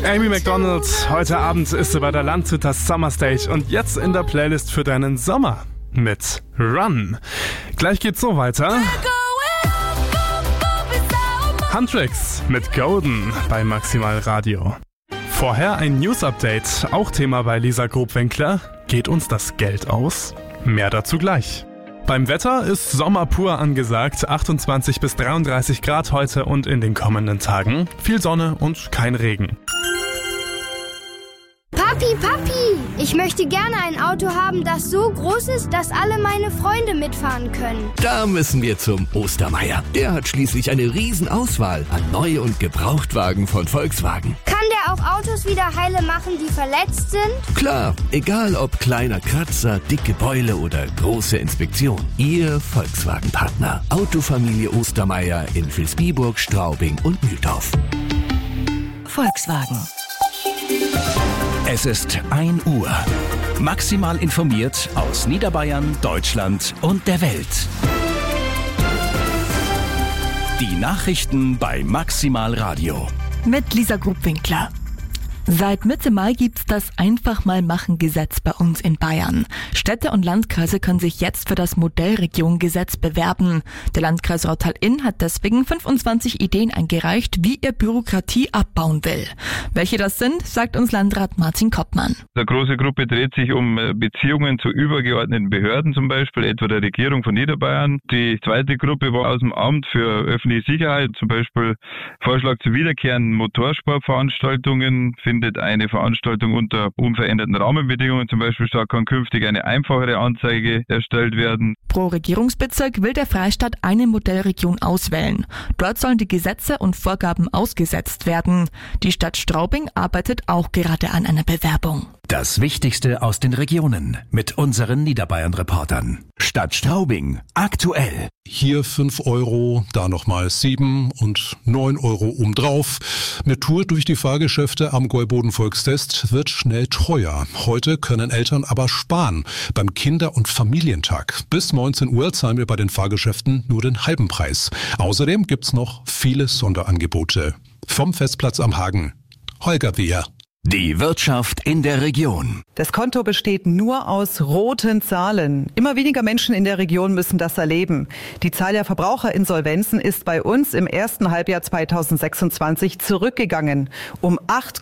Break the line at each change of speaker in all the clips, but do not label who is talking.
Amy Macdonald, heute Abend ist sie bei der Landshuter Summer Stage und jetzt in der Playlist für deinen Sommer mit Run. Gleich geht's so weiter. Huntrix mit Golden bei Maximal Radio. Vorher ein News-Update, auch Thema bei Lisa Grobwinkler. Geht uns das Geld aus? Mehr dazu gleich. Beim Wetter ist Sommer pur angesagt, 28 bis 33 Grad heute und in den kommenden Tagen. Viel Sonne und kein Regen.
Papi, ich möchte gerne ein Auto haben, das so groß ist, dass alle meine Freunde mitfahren können.
Da müssen wir zum Ostermeier. Der hat schließlich eine Riesenauswahl an Neu- und Gebrauchtwagen von Volkswagen.
Kann der auch Autos wieder heile machen, die verletzt sind?
Klar, egal ob kleiner Kratzer, dicke Beule oder große Inspektion. Ihr Volkswagen-Partner. Autofamilie Ostermeier in Vilsbiburg, Straubing und Mühldorf.
Volkswagen.
Es ist 1 Uhr. Maximal informiert aus Niederbayern, Deutschland und der Welt. Die Nachrichten bei Maximal Radio.
Mit Lisa Grobwinkler. Seit Mitte Mai gibt's das Einfach-mal-Machen-Gesetz bei uns in Bayern. Städte und Landkreise können sich jetzt für das Modellregionengesetz bewerben. Der Landkreis Rautal-Inn hat deswegen 25 Ideen eingereicht, wie er Bürokratie abbauen will. Welche das sind, sagt uns Landrat Martin Koppmann.
Eine große Gruppe dreht sich um Beziehungen zu übergeordneten Behörden, zum Beispiel etwa der Regierung von Niederbayern. Die zweite Gruppe war aus dem Amt für öffentliche Sicherheit, zum Beispiel Vorschlag zu wiederkehrenden Motorsportveranstaltungen, findet eine Veranstaltung unter unveränderten Rahmenbedingungen, zum Beispiel kann künftig eine einfachere Anzeige erstellt werden.
Pro Regierungsbezirk will der Freistaat eine Modellregion auswählen. Dort sollen die Gesetze und Vorgaben ausgesetzt werden. Die Stadt Straubing arbeitet auch gerade an einer Bewerbung.
Das Wichtigste aus den Regionen mit unseren Niederbayern-Reportern. Stadt Straubing, aktuell.
Hier 5 Euro, da nochmal 7 und 9 Euro obendrauf. Eine Tour durch die Fahrgeschäfte am Gäuboden-Volkstest wird schnell teuer. Heute können Eltern aber sparen. Beim Kinder- und Familientag. Bis 19 Uhr zahlen wir bei den Fahrgeschäften nur den halben Preis. Außerdem gibt's noch viele Sonderangebote. Vom Festplatz am Hagen. Holger Wehr.
Die Wirtschaft in der Region.
Das Konto besteht nur aus roten Zahlen. Immer weniger Menschen in der Region müssen das erleben. Die Zahl der Verbraucherinsolvenzen ist bei uns im ersten Halbjahr 2026 zurückgegangen, um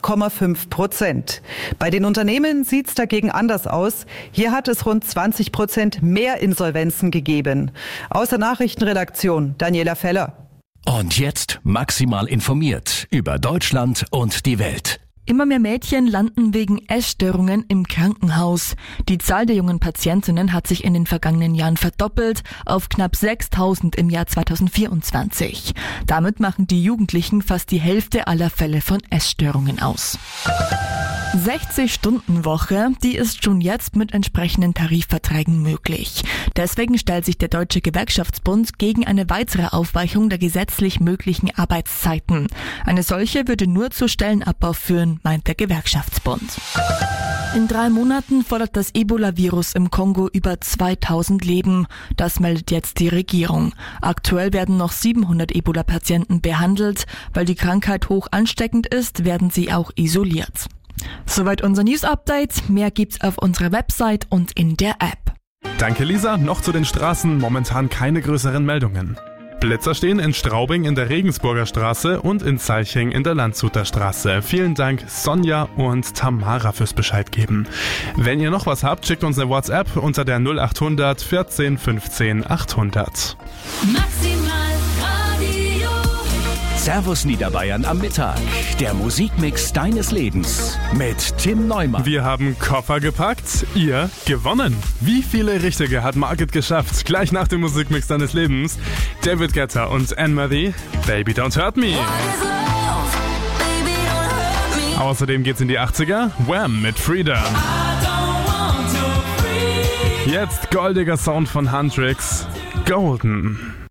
8,5%. Bei den Unternehmen sieht's dagegen anders aus. Hier hat es rund 20% mehr Insolvenzen gegeben. Aus der Nachrichtenredaktion Daniela Feller.
Und jetzt maximal informiert über Deutschland und die Welt.
Immer mehr Mädchen landen wegen Essstörungen im Krankenhaus. Die Zahl der jungen Patientinnen hat sich in den vergangenen Jahren verdoppelt auf knapp 6.000 im Jahr 2024. Damit machen die Jugendlichen fast die Hälfte aller Fälle von Essstörungen aus. 60-Stunden-Woche, die ist schon jetzt mit entsprechenden Tarifverträgen möglich. Deswegen stellt sich der Deutsche Gewerkschaftsbund gegen eine weitere Aufweichung der gesetzlich möglichen Arbeitszeiten. Eine solche würde nur zu Stellenabbau führen, meint der Gewerkschaftsbund. In 3 Monaten fordert das Ebola-Virus im Kongo über 2000 Leben. Das meldet jetzt die Regierung. Aktuell werden noch 700 Ebola-Patienten behandelt. Weil die Krankheit hoch ansteckend ist, werden sie auch isoliert. Soweit unser News-Update. Mehr gibt's auf unserer Website und in der App.
Danke Lisa, noch zu den Straßen, momentan keine größeren Meldungen. Blitzer stehen in Straubing in der Regensburger Straße und in Zalching in der Landshuter Straße. Vielen Dank Sonja und Tamara fürs Bescheid geben. Wenn ihr noch was habt, schickt uns eine WhatsApp unter der 0800 14 15 800.
Servus Niederbayern am Mittag. Der Musikmix deines Lebens mit Tim Neumann.
Wir haben Koffer gepackt, ihr gewonnen. Wie viele Richtige hat Margit geschafft? Gleich nach dem Musikmix deines Lebens. David Guetta und Anne-Marie, Baby Don't Hurt Me. Außerdem geht's in die 80er. Wham! Mit Freedom. Jetzt goldiger Sound von Huntrix. Golden.